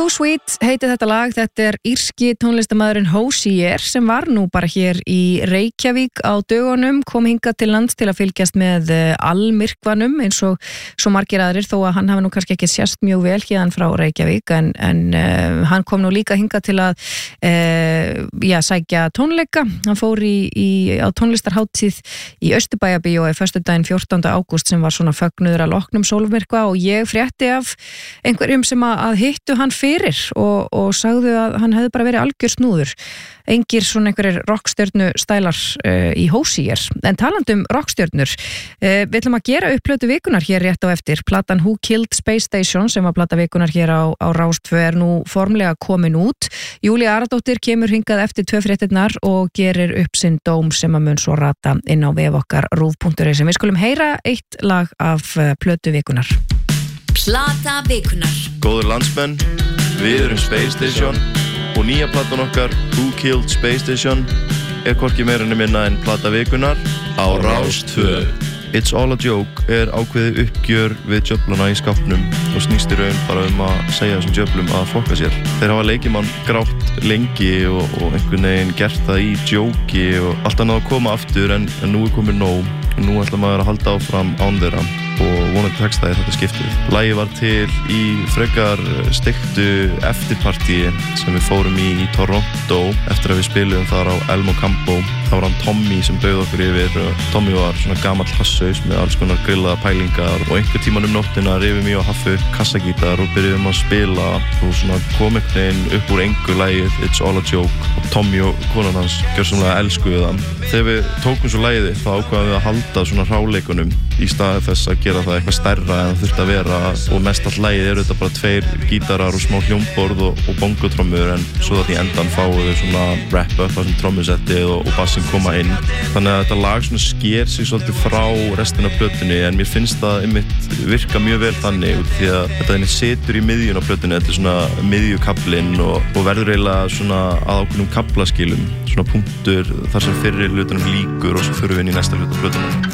Too Sweet heitir þetta lag, þetta írski tónlistarmaðurinn Hozier sem var nú bara hér í Reykjavík á dögunum, kom hingað til lands til að fylgjast með almyrkvanum eins og svo margir aðrir þó að hann hafi nú kannski ekki sést mjög vel hérðan frá Reykjavík en hann kom nú líka hingað til að sækja tónleika, hann fór á tónlistarhátíð í Austurbæjarbíói föstudaginn 14. ágúst sem var svona fögnuður að loknum sólmyrkva og ég frétti af einhverjum sem að hittu hann fyrir og sagðu að hann hefði bara verið algjör snúður. Engir svona einhverjir rockstjörnu stælar í Hozier. En talandum rockstjörnur, við ætlum að gera upp plötu vikunar hér rétt á eftir. Platan Who Killed Space Station sem var plata vikunar hér á Rás 2 nú formlega komin út. Júlía Aradóttir kemur hingað eftir 2 fréttirnar og gerir upp sinn dóm sem að mun svo rata inn á vef okkar ruv.is. Við skulum heyra eitt lag af plötu vikunar. Plata vikunar. Góður landsmenn, við erum Space Station og nýja platan okkar Who Killed Space Station hvorki meira en minna en plata vikunar á Rás 2. It's All a Joke ákveðið uppgjör við djöflana í skápnum og snýst í raun bara að segja þessum djöflum að fokka sér. Þeir hafa leikið mann grátt lengi og einhvern veginn gert það í djóki og alltaf náðu að koma aftur en nú komið nóg og nú ætla maður að halda áfram án þeirra og vonandi tekst það í þetta skiptið. Lagið var til í frekar steiktu eftirpartíi sem við fórum í Toronto eftir að við spiluðum þar á Elmo Campo. Það var hann Tommy sem bauð okkur yfir og Tommy var svona gamall hassaus með alls konar grillaða pælingar og einhver tíman nóttina rifum ég og Haffi upp kassagítar og byrjuðum að spila og svona kom einhvern veginn upp úr engu lagið It's All a Joke og Tommy og konan hans gjörsamlega elskuðu það. Þegar við tókum svo lagið þá ákvaðum við að halda svona hráleikunum í staði þess að gera það eitthvað stærra en það þurfti að vera og mest allt lagið þetta bara 2 gítarar og smá hljómborð og bongotrommur en svo þetta í endan fáum við svona wrap-up þar sem trommusettið og bassin koma inn. Þannig að þetta lag svona sker sig svolítið frá restina af plötunni en mér finnst það einmitt virka mjög vel þannig út því að þetta einnig situr í miðjun á plötunni, þetta svona miðjukablinn og verður eiginlega svona að ákveðnum kaflaskilum, svona punktur þar sem fyrri hlutunum líkur og svo förum við inn í næsta hluta plötunni.